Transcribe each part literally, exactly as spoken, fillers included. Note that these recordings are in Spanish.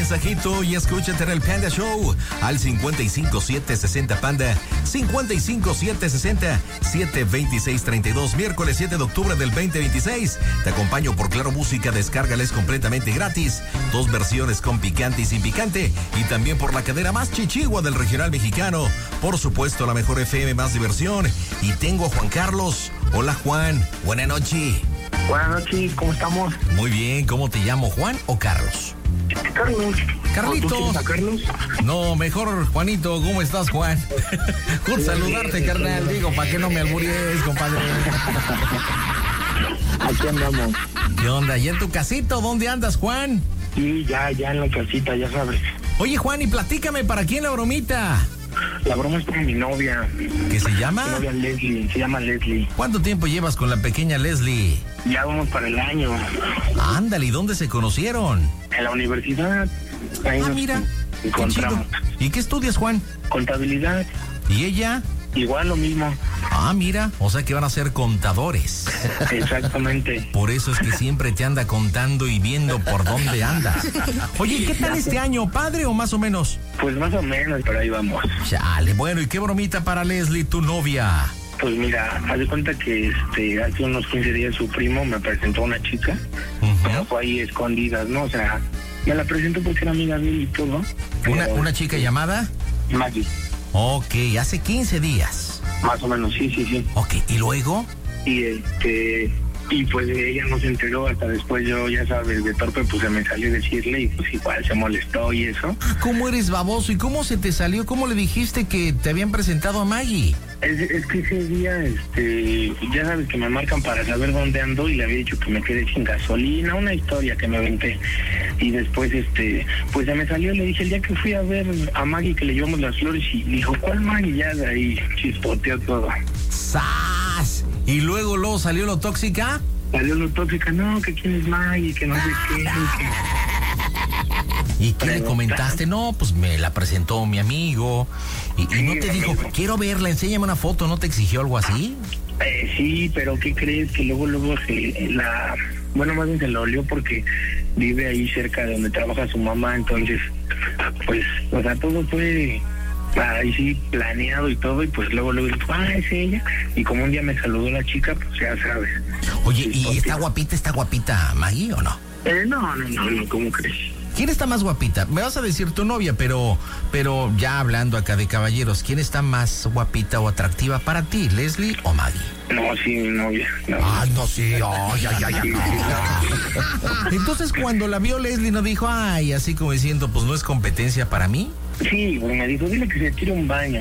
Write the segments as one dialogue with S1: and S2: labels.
S1: mensajito y escúchate en el Panda Show al cincuenta y cinco siete sesenta Panda, cincuenta y cinco siete sesenta siete veintiséis treinta y dos, miércoles siete de octubre del veinte veintiséis. Te acompaño por Claro Música, descárgales completamente gratis. Dos versiones con picante y sin picante. Y también por la cadena más chichigua del regional mexicano. Por supuesto, la mejor F M, más diversión. Y tengo a Juan Carlos. Hola, Juan. Buenas noches.
S2: Buenas noches, ¿cómo estamos?
S1: Muy bien, ¿cómo te llamo, Juan o Carlos?
S2: Carlos.
S1: Carlitos.
S2: ¿Tú tienes a Carlos?
S1: No, mejor Juanito. ¿Cómo estás, Juan? Con saludarte, carnal. Digo, para que no me alburies, compadre.
S2: Aquí andamos.
S1: ¿Qué onda? ¿Y en tu casito? ¿Dónde andas, Juan?
S2: Sí, ya, ya en la casita, ya sabes.
S1: Oye, Juan, y platícame, ¿para quién la bromita?
S2: La broma es para mi novia.
S1: ¿Qué se llama?
S2: Mi novia Leslie, se llama Leslie.
S1: ¿Cuánto tiempo llevas con la pequeña Leslie?
S2: Ya vamos para el año.
S1: Ándale, ¿y dónde se conocieron?
S2: En la universidad. Ahí
S1: Ah,
S2: nos
S1: mira,
S2: encontramos.
S1: qué chido. ¿Y qué estudias, Juan?
S2: Contabilidad.
S1: ¿Y ella?
S2: Igual lo mismo.
S1: Ah, mira, o sea que van a ser contadores.
S2: Exactamente.
S1: Por eso es que siempre te anda contando y viendo por dónde andas. Oye, ¿qué tal este año? ¿Padre o más o menos?
S2: Pues más o menos, pero ahí vamos.
S1: Chale, bueno, ¿y qué bromita para Leslie, tu novia?
S2: Pues mira, haz de cuenta que este hace unos quince días su primo me presentó a una chica.
S1: Uh-huh.
S2: Pero fue ahí escondidas, ¿no? O sea, me la presentó porque era amiga de él y todo.
S1: ¿Una, una chica llamada?
S2: Maggie.
S1: Ok, hace quince días.
S2: Más o menos, sí, sí, sí.
S1: Ok, ¿y luego?
S2: Y este, y pues ella no se enteró hasta después. Yo, ya sabes, de torpe, pues se me salió decirle y pues igual se molestó y eso.
S1: ¿Cómo eres baboso? ¿Y cómo se te salió? ¿Cómo le dijiste que te habían presentado a Maggie?
S2: Es, es que ese día, este, ya sabes que me marcan para saber dónde ando y le había dicho que me quedé sin gasolina, una historia que me aventé. Y después, este, pues se me salió y le dije, el día que fui a ver a Maggie que le llevamos las flores y dijo, ¿cuál Maggie? Ya de ahí chispoteó todo.
S1: ¡Sas! ¿Y luego, luego salió lo tóxica?
S2: Salió lo tóxica, no, que quién es Maggie, que no sé qué, que...
S1: ¿Y qué le comentaste? No, pues me la presentó mi amigo. Y, y no te dijo, quiero verla, enséñame una foto, ¿no te exigió algo así?
S2: Eh, sí, pero ¿qué crees? Que luego, luego se la... Bueno, más bien se lo olió porque vive ahí cerca de donde trabaja su mamá, entonces, pues, o sea, todo fue ahí sí planeado y todo, y pues luego, luego dijo, ah, es ella. Y como un día me saludó la chica, pues ya sabes.
S1: Oye, ¿y está guapita, está guapita Maggie o no?
S2: Eh, no, no, no, no, ¿cómo crees?
S1: ¿Quién está más guapita? Me vas a decir tu novia, pero pero ya hablando acá de caballeros, ¿quién está más guapita o atractiva para ti, Leslie o Maggie?
S2: No, sí, mi novia. No.
S1: Ay, no, sí, ay, ay, ay, ay. Entonces, cuando la vio Leslie, ¿no dijo, ay, así como diciendo, pues no es competencia para mí?
S2: Sí, pues me dijo, dile que se tire un baño.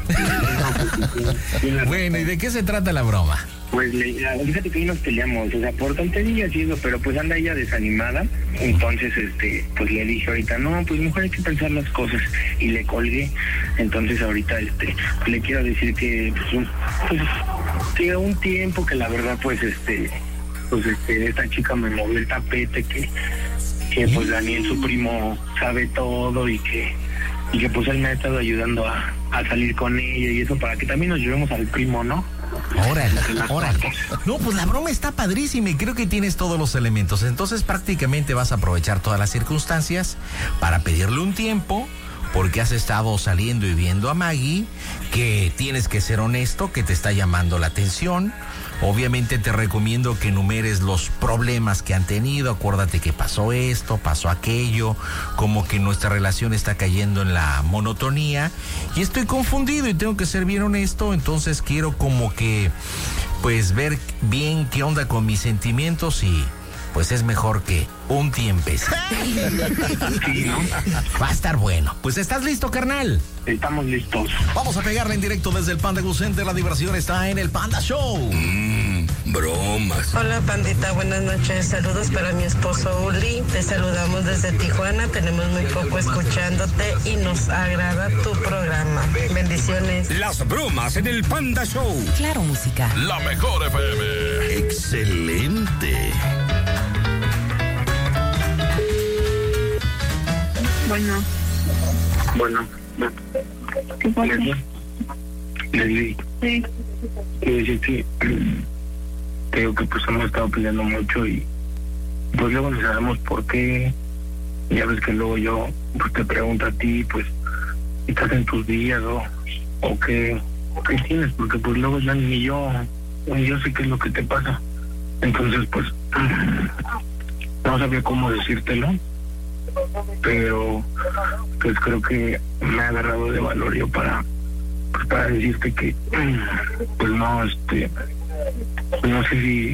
S1: Bueno, ¿y de qué se trata la broma?
S2: Pues le, fíjate que ahí nos peleamos, o sea, por tonterías y eso, pero pues anda ella desanimada. Entonces, este, pues le dije ahorita, no, pues mejor hay que pensar las cosas. Y le colgué. Entonces ahorita, este, le quiero decir que, pues, un, pues, que un tiempo que la verdad, pues, este, pues, este, esta chica me movió el tapete, que, que pues Daniel, su primo, sabe todo y que, y que pues él me ha estado ayudando a, a salir con ella y eso, para que también nos llevemos al primo, ¿no?
S1: Órale, órale. No, pues la broma está padrísima y creo que tienes todos los elementos. Entonces prácticamente vas a aprovechar todas las circunstancias para pedirle un tiempo, porque has estado saliendo y viendo a Maggie, que tienes que ser honesto, que te está llamando la atención. Obviamente te recomiendo que enumeres los problemas que han tenido. Acuérdate que pasó esto, pasó aquello, como que nuestra relación está cayendo en la monotonía y estoy confundido y tengo que ser bien honesto. Entonces quiero como que pues ver bien qué onda con mis sentimientos y pues es mejor que un tiempecito.
S2: Sí, ¿no?
S1: Va a estar bueno. Pues ¿estás listo, carnal?
S2: Estamos listos.
S1: Vamos a pegarle en directo desde el Panda Go Center. La diversión está en el Panda Show.
S3: Mmm, bromas.
S4: Hola, pandita, buenas noches. Saludos para mi esposo Uli. Te saludamos desde Tijuana. Tenemos muy poco escuchándote y nos agrada tu programa. Bendiciones.
S3: Las bromas en el Panda Show.
S5: Claro, música.
S3: La mejor F M. Excelente.
S6: Bueno.
S2: Bueno.
S6: ¿Qué pasa?
S2: Leslie,
S6: Sí.
S2: quiero decir que creo que pues hemos estado peleando mucho y pues luego no sabemos por qué ya ves que luego yo pues te pregunto a ti, pues, ¿estás en tus días o, o qué, o qué tienes? Porque pues luego ya ni yo, ni yo sé qué es lo que te pasa. Entonces, pues, no sabía cómo decírtelo, pero pues creo que me ha agarrado de valor yo para, pues, para decirte que, pues no, este, no sé si,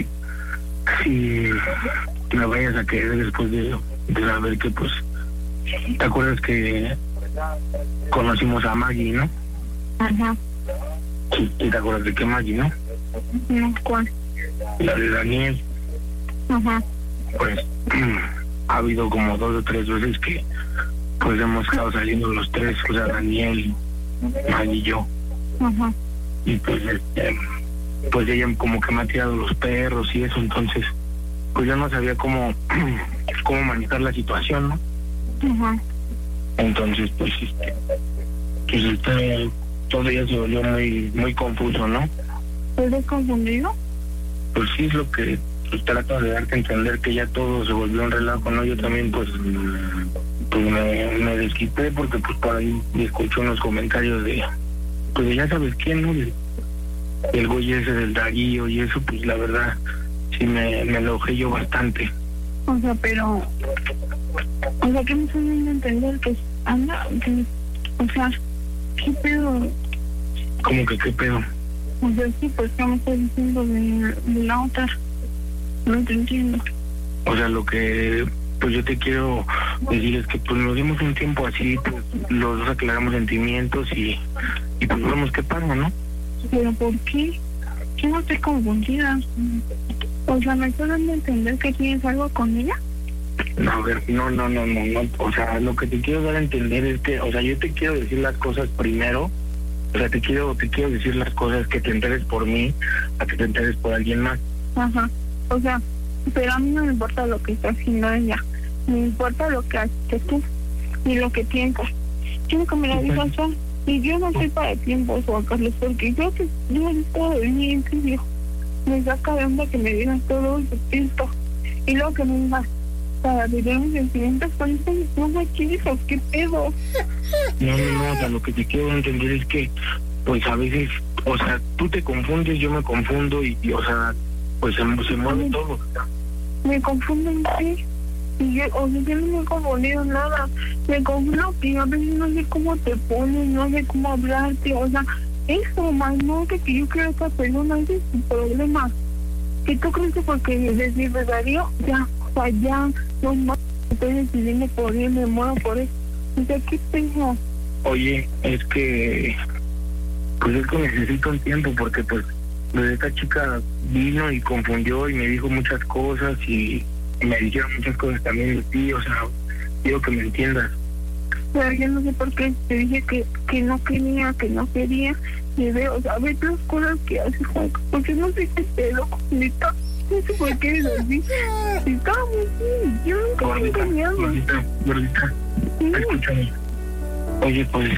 S2: si me vayas a querer después de, de saber que, pues, ¿te acuerdas que conocimos a Maggie, no?
S6: Ajá.
S2: Sí, ¿y te acuerdas de qué Maggie, no?
S6: No, ¿cuál?
S2: La de Daniel.
S6: Ajá.
S2: Pues ha habido como dos o tres veces que pues hemos estado saliendo los tres, o sea, Daniel, Maggie y yo.
S6: Ajá.
S2: Y pues este, pues ella como que me ha tirado los perros y eso, entonces pues yo no sabía cómo cómo manejar la situación, ¿no?
S6: Ajá.
S2: Entonces pues este pues este todo ya se volvió muy muy confuso, ¿no?
S6: ¿Eres confundido?
S2: Pues sí, es lo que pues, trato de darte a entender, que ya todo se volvió un relajo, ¿no? Yo también pues pues me, me desquité porque pues por ahí escuché unos comentarios de pues de ya sabes quién, ¿no? El, el güey ese del Darío y eso, pues la verdad sí me, me enojé yo bastante.
S6: O sea, pero... O sea, ¿qué me estás dando a entender? Que anda... Que, o sea, ¿qué pedo?
S2: ¿Cómo que qué pedo?
S6: O sea, sí, pues, ¿qué me estás diciendo de, de la otra? No te entiendo.
S2: O sea, lo que pues yo te quiero decir es que pues nos dimos un tiempo así, pues los dos aclaramos sentimientos y, y pues vemos qué pasa, ¿no?
S6: ¿Pero por qué? Yo no estoy confundida. O sea, ¿me estás dando a entender que tienes algo con ella?
S2: No, a ver, no, no, no, no, no, o sea, lo que te quiero dar a entender es que, o sea, yo te quiero decir las cosas primero, o sea, te quiero, te quiero decir las cosas que te enteres por mí, a que te enteres por alguien más.
S6: Ajá. O sea, pero a mí no me importa lo que está haciendo ella. Me importa lo que haces tú y lo que piensas. Quiero que me lo digas ya. Y yo no soy para tiempos, Juan Carlos, porque yo que yo he estado bien, tío. Me saca de onda que me digas todo esto. Y luego que me digas, para vivir mis sentimientos, con esto no me quieres, ¿o qué pedo?
S2: No, no, no, o sea, lo que te quiero entender es que, pues a veces, o sea, tú te confundes, yo me confundo y, y o sea, pues se, se mueve todo.
S6: Me confunden, sí. Y yo, o sea, yo no me he confundido nada. Me confundo que a veces no sé cómo te pones, no sé cómo hablarte, o sea, eso, más no que yo creo que a otra persona, ese es tu problema. Que tú crees que porque decir Darío, ya, o sea, ya, no más, estoy decidiendo por él, me muero por él. O sea, ¿qué tengo?
S2: Oye, es que, pues es que necesito un tiempo porque pues, pues esta chica vino y confundió y me dijo muchas cosas y, y me dijeron muchas cosas también de ti, o sea, quiero que me entiendas.
S6: Pero yo no sé por qué te dije que, que no quería, que no quería, y veo, o sea, ves las cosas que haces, Juan, porque no sé qué pedo, neta, no sé por qué eres así. Estábamos bien, yo nunca me he
S2: Gordita,
S6: engañado.
S2: gordita, gordita,
S6: Sí.
S2: escúchame. Oye, pues,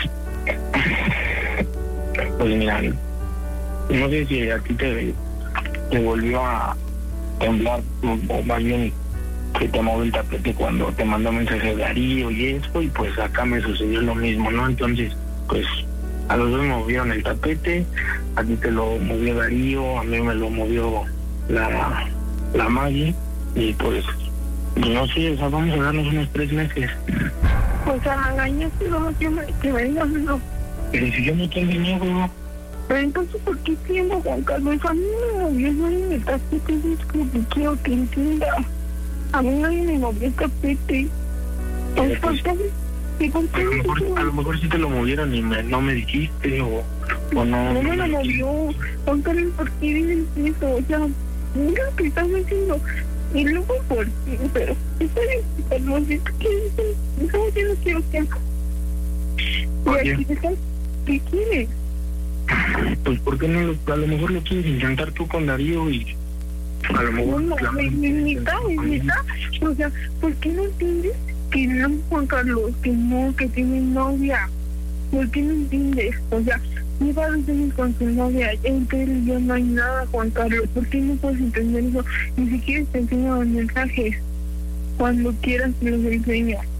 S2: pues mira, no sé si a ti te, te volvió a temblar, o, o más bien que te movió el tapete cuando te mandó mensaje de Darío y eso, y pues acá me sucedió lo mismo, ¿no? Entonces, pues, a los dos movieron el tapete, a ti te lo movió Darío, a mí me lo movió la, la Maggie, y pues, no sé, o sea, vamos a darnos unos tres meses.
S6: O sea, me engañaste, no que me, que me digas eso.
S2: Pero si yo no te engañé, güey.
S6: Pero entonces, ¿por qué tiempo, Juan Carlos? A mí me movió nadie en el tapete, es como que quiero que entienda. A mí nadie me movió el tapete. Es
S2: Pues,
S6: porque, ¿y por
S2: a
S6: qué
S2: lo
S6: no
S2: mejor,
S6: te
S2: a lo mejor sí te lo movieron y me, no me dijiste, o, o no.
S6: No me lo movió. Juan Carlos, ¿por qué dices eso? O sea, mira lo que estás diciendo. Y luego, ¿por qué? Pero, está bien, no sé qué dices. No, yo no quiero que haga. Y
S2: Oye.
S6: aquí estás, ¿qué quieres?
S2: Pues, ¿por qué no lo, a lo mejor lo quieres intentar tú con Darío y a lo
S6: No,
S2: mejor...
S6: no,
S2: la-
S6: mi, mi mitad, mi mitad. O sea, ¿por qué no entiendes que no, Juan Carlos, que no, que tiene novia? ¿Por qué no entiendes? O sea, lleva dos años con su novia, entre él y yo no hay nada, Juan Carlos. ¿Por qué no puedes entender eso? Ni siquiera te enseño los mensajes. Cuando quieras te los enseño.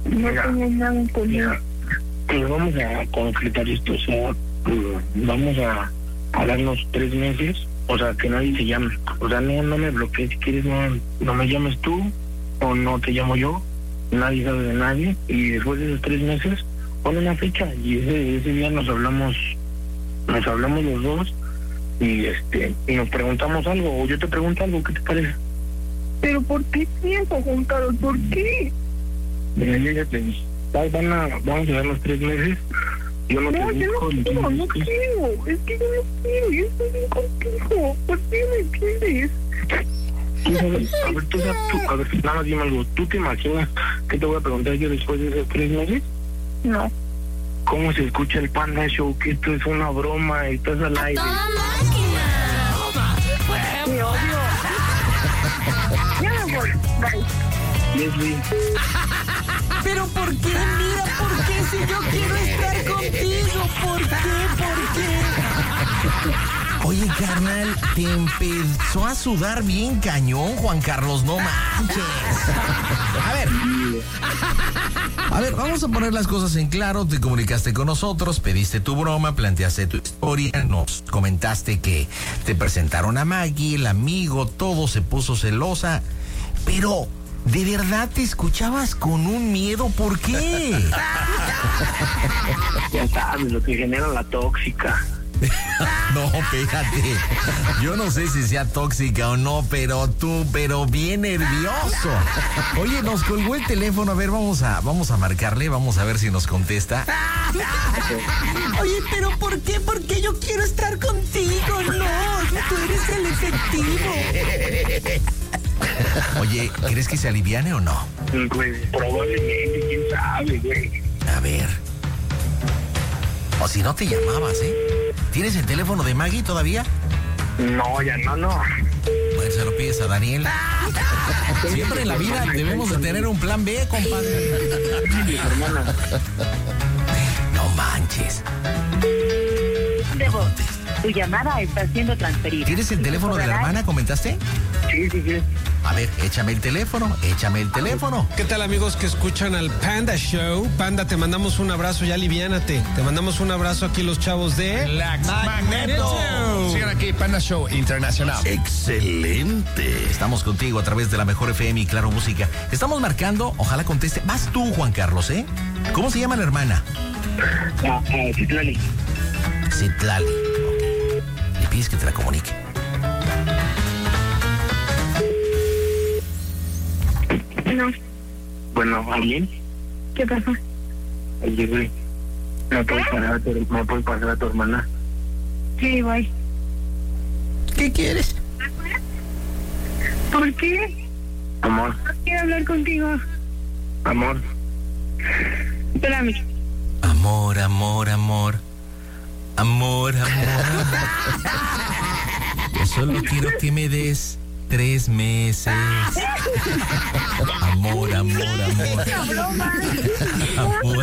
S6: No
S2: Mira,
S6: tengo nada con él.
S2: mira, pues vamos a concretar esto, o sea, mm, vamos a, a darnos tres meses, o sea, que nadie se llame, o sea, no, no me bloquees, si quieres no, no me llames tú, o no te llamo yo, nadie sabe de nadie, y después de esos tres meses, pon una fecha, y ese, ese día nos hablamos, nos hablamos los dos, y este, y nos preguntamos algo, o yo te pregunto algo, ¿qué te parece?
S6: Pero ¿por qué piensas, Juan Carlos? ¿Por qué?
S2: Mira, yo ya te dije, va- van a, vamos a darnos tres meses, yo no,
S6: No,
S2: te
S6: yo
S2: busco,
S6: no
S2: ni tú
S6: quiero,
S2: me
S6: no
S2: busques.
S6: quiero. Es que yo no quiero, yo estoy bien contigo. ¿Por qué me quieres?
S2: Tú sabes, a ver, tú, sabes- tú, a ver, nada más dime algo, ¿tú te imaginas qué te voy a preguntar yo después de esos tres meses?
S6: No.
S2: ¿Cómo se escucha el Panda Show? Que esto es una broma, estás al aire.
S6: Te odio. Ya me voy. Bye.
S2: Leslie,
S1: Pero ¿por qué? Mira, ¿por qué si yo quiero estar contigo? ¿Por qué? ¿Por qué? Oye, carnal, te empezó a sudar bien cañón, Juan Carlos, no manches. A ver, a ver, vamos a poner las cosas en claro. Te comunicaste con nosotros, pediste tu broma, planteaste tu historia, nos comentaste que te presentaron a Maggie, el amigo, todo se puso celosa, pero ¿de verdad te escuchabas con un miedo? ¿Por qué?
S2: ya sabes lo que genera la tóxica.
S1: No, fíjate, yo no sé si sea tóxica o no, pero tú, pero bien nervioso. Oye, nos colgó el teléfono, a ver, vamos a, vamos a marcarle, vamos a ver si nos contesta. Oye, pero ¿por qué? Porque yo quiero estar contigo, no, tú eres el efectivo. Oye, ¿crees que se aliviane o no?
S2: Pues probablemente, quién sabe, güey.
S1: A ver. O si no te llamabas, ¿eh? ¿Tienes el teléfono de Maggie todavía?
S2: No, ya no, no.
S1: Bueno, se lo pides a Daniel. Siempre en la vida debemos de tener un plan B, compadre.
S2: Mi hermana.
S1: No manches.
S5: De voz. Tu llamada está siendo transferida.
S1: ¿Tienes el teléfono de la hermana, comentaste?
S2: Sí, sí, sí.
S1: A ver, échame el teléfono, échame el teléfono.
S7: ¿Qué tal, amigos que escuchan al Panda Show? Panda, te mandamos un abrazo, ya aliviánate. Te mandamos un abrazo aquí los chavos de...
S8: Magneto. Sigan aquí, Panda Show Internacional.
S3: Excelente.
S1: Estamos contigo a través de la mejor F M y Claro Música. Estamos marcando, ojalá conteste. Vas tú, Juan Carlos, ¿eh? ¿Cómo se llama la hermana?
S2: Ah, ah, Citlali.
S1: Citlali. Ok. Le pides que te la comunique.
S6: No.
S2: Bueno, ¿alguien?
S6: ¿Qué pasó?
S2: Oye, güey, ¿me puedes pasar a tu, me puedes pasar a tu hermana?
S6: Sí, bye.
S1: ¿Qué quieres?
S6: ¿Por qué?
S2: Amor,
S6: No quiero hablar contigo.
S2: amor.
S6: Espérame.
S1: Amor, amor, amor. Amor, amor. Yo solo quiero que me des tres meses. Amor, amor, amor.
S6: Broma.
S1: Amor.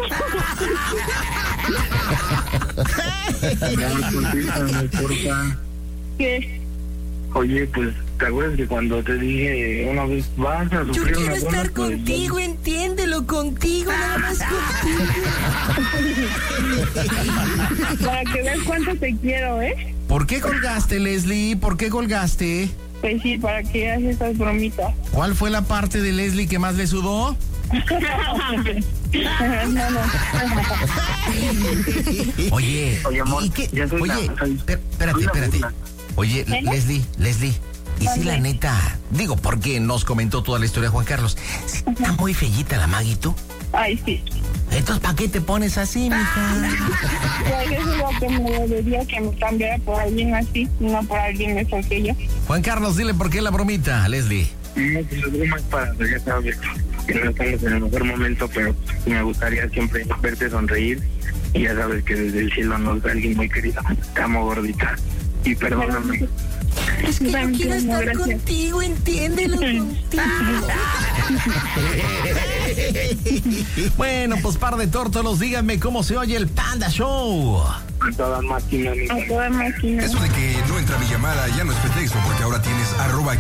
S2: Amor, contéstame, porfa.
S6: ¿Qué?
S2: Oye, pues, ¿te acuerdas que cuando te dije una vez vas a
S1: Yo
S2: sufrir
S1: quiero
S2: una
S1: estar
S2: broma, pues,
S1: contigo, entiéndelo, contigo, nada más contigo.
S6: Para que veas cuánto te quiero, ¿eh?
S1: ¿Por qué colgaste, Leslie? ¿Por qué colgaste?
S6: Pues sí, para que hagas esas bromitas.
S1: ¿Cuál fue la parte de Leslie que más le sudó?
S6: No, no.
S1: Oye,
S2: Oye, amor,
S1: ¿y qué?
S2: ya soy
S1: Oye,
S2: la- soy-
S1: espé- espérate,
S2: soy la
S1: espérate.
S2: burla.
S1: Oye, Leslie, Leslie, y si la neta, digo, porque nos comentó toda la historia Juan Carlos, si está muy fellita la Maggie, ¿tú?
S6: Ay, sí.
S1: Entonces, ¿para qué te pones así, mija?
S6: Pues eso es lo que me debería que me cambiara por alguien así, no por alguien mejor que yo.
S1: Juan Carlos, dile por qué la bromita, a Leslie.
S2: No, pues la broma es para, ya sabes, que no estamos en el mejor momento, pero me gustaría siempre verte sonreír. Y ya sabes que desde el cielo nos da alguien muy querido. Te amo, gordita. Y perdóname.
S1: Es que
S6: yo quiero estar
S1: contigo, entiéndelo contigo. Bueno, pues par de tórtolos, díganme cómo se oye el Panda Show.
S2: A todas máquinas.
S6: A toda máquina.
S8: Eso de que no entra mi llamada ya no es pretexto, porque ahora tienes arroba